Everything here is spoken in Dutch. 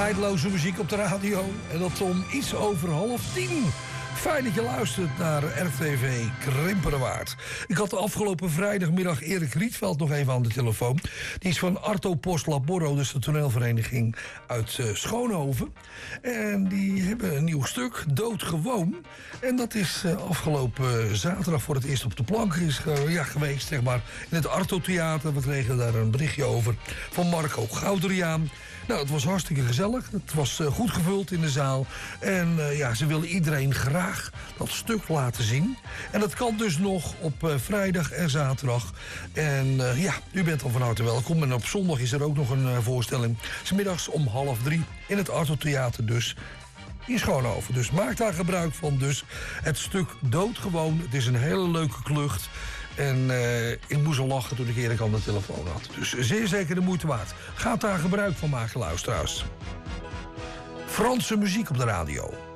Tijdloze muziek op de radio. En dat om iets over 9:30. Fijn dat je luistert naar RTV Krimpenerwaard. Ik had de afgelopen vrijdagmiddag Erik Rietveld nog even aan de telefoon. Die is van Arto Post Laborro, dus de toneelvereniging uit Schoonhoven. En die hebben een nieuw stuk, Doodgewoon. En dat is afgelopen zaterdag voor het eerst op de plank geweest, zeg maar, in het Arto Theater. We kregen daar een berichtje over van Marco Gouderiaan. Nou, het was hartstikke gezellig. Het was goed gevuld in de zaal. En ze willen iedereen graag dat stuk laten zien. En dat kan dus nog op vrijdag en zaterdag. En u bent dan van harte welkom. En op zondag is er ook nog een voorstelling. 's Middags om 2:30 in het Arto Theater dus. In Schoonhoven. Dus maak daar gebruik van. Dus het stuk Doodgewoon. Het is een hele leuke klucht. En ik moest al lachen toen ik Erik aan de telefoon had. Dus zeer zeker de moeite waard. Ga daar gebruik van maken, luisteraars. Franse muziek op de radio.